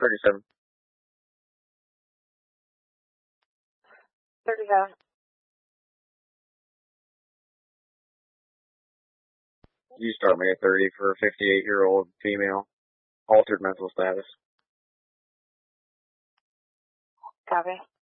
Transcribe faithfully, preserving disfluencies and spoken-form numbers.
thirty-seven. thirty-seven. You start me at thirty for a fifty-eight-year-old female. Altered mental status. Copy.